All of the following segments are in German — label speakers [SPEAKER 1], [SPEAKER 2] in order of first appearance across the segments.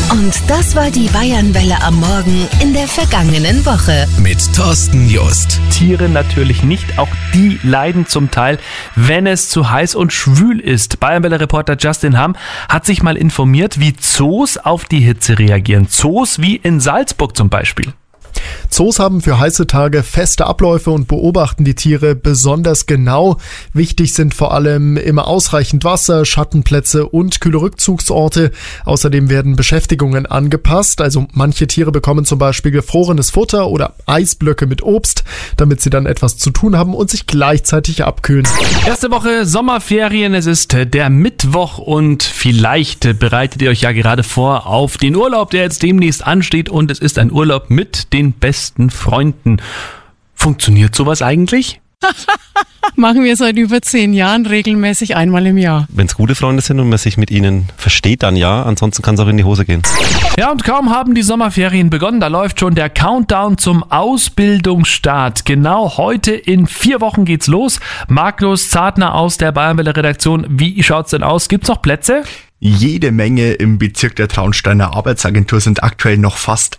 [SPEAKER 1] Und das war die Bayernwelle am Morgen in der vergangenen Woche.
[SPEAKER 2] Mit Thorsten Jost.
[SPEAKER 3] Tiere natürlich nicht, auch die leiden zum Teil, wenn es zu heiß und schwül ist. Bayernwelle-Reporter Justin Hamm hat sich mal informiert, wie Zoos auf die Hitze reagieren. Zoos wie in Salzburg zum Beispiel.
[SPEAKER 4] Zoos haben für heiße Tage feste Abläufe und beobachten die Tiere besonders genau. Wichtig sind vor allem immer ausreichend Wasser, Schattenplätze und kühle Rückzugsorte. Außerdem werden Beschäftigungen angepasst. Also manche Tiere bekommen zum Beispiel gefrorenes Futter oder Eisblöcke mit Obst, damit sie dann etwas zu tun haben und sich gleichzeitig abkühlen.
[SPEAKER 3] Erste Woche Sommerferien, es ist der Mittwoch und vielleicht bereitet ihr euch ja gerade vor auf den Urlaub, der jetzt demnächst ansteht, und es ist ein Urlaub mit den besten Freunden. Funktioniert sowas eigentlich?
[SPEAKER 5] Machen wir seit über 10 Jahren regelmäßig einmal im Jahr.
[SPEAKER 6] Wenn es gute Freunde sind und man sich mit ihnen versteht, dann ja. Ansonsten kann es auch in die Hose gehen.
[SPEAKER 3] Ja, und kaum haben die Sommerferien begonnen, da läuft schon der Countdown zum Ausbildungsstart. Genau heute in 4 Wochen geht's los. Markus Zartner aus der Bayernwelle-Redaktion. Wie schaut's denn aus? Gibt's noch Plätze?
[SPEAKER 7] Jede Menge. Im Bezirk der Traunsteiner Arbeitsagentur sind aktuell noch fast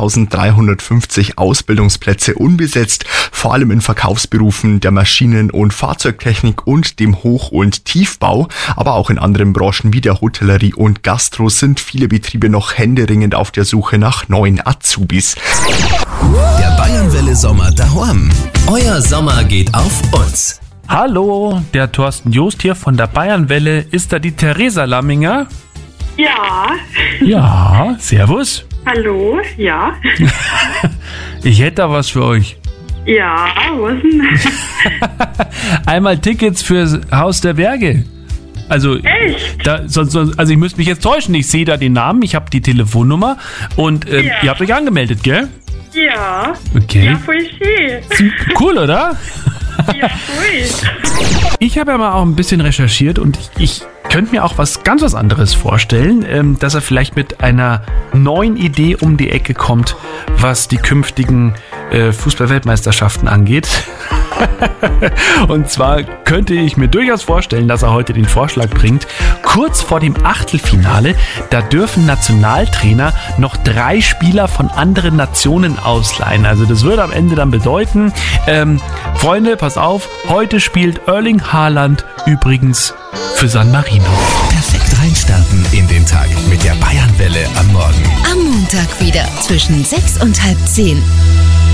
[SPEAKER 7] 1350 Ausbildungsplätze unbesetzt, vor allem in Verkaufsberufen der Maschinen- und Fahrzeugtechnik und dem Hoch- und Tiefbau, aber auch in anderen Branchen wie der Hotellerie und Gastro sind viele Betriebe noch händeringend auf der Suche nach neuen Azubis.
[SPEAKER 2] Der Bayernwelle Sommer daheim. Euer Sommer geht auf uns.
[SPEAKER 3] Hallo, der Thorsten Jost hier von der Bayernwelle. Ist da die Theresa Lamminger?
[SPEAKER 8] Ja.
[SPEAKER 3] Ja, servus.
[SPEAKER 8] Hallo, ja.
[SPEAKER 3] Ich hätte da was für euch.
[SPEAKER 8] Ja, was denn?
[SPEAKER 3] Einmal Tickets fürs Haus der Berge. Also,
[SPEAKER 8] Echt?
[SPEAKER 3] Also ich müsste mich jetzt täuschen. Ich sehe da den Namen, ich habe die Telefonnummer und ihr habt euch angemeldet, gell?
[SPEAKER 8] Ja.
[SPEAKER 3] Okay.
[SPEAKER 8] Ja, voll schön.
[SPEAKER 3] Cool, oder?
[SPEAKER 8] Ja, voll.
[SPEAKER 3] Ich habe ja mal auch ein bisschen recherchiert und ich könnte mir auch was ganz anderes vorstellen, dass er vielleicht mit einer neuen Idee um die Ecke kommt, was die künftigen Fußball-Weltmeisterschaften angeht. Und zwar könnte ich mir durchaus vorstellen, dass er heute den Vorschlag bringt, kurz vor dem Achtelfinale, da dürfen Nationaltrainer noch 3 Spieler von anderen Nationen ausleihen. Also das würde am Ende dann bedeuten, Freunde, pass auf, heute spielt Erling Haaland übrigens für San Marino.
[SPEAKER 2] Perfekt reinstarten in den Tag mit der Bayernwelle am Morgen.
[SPEAKER 1] Am Montag wieder zwischen 6 und halb 10.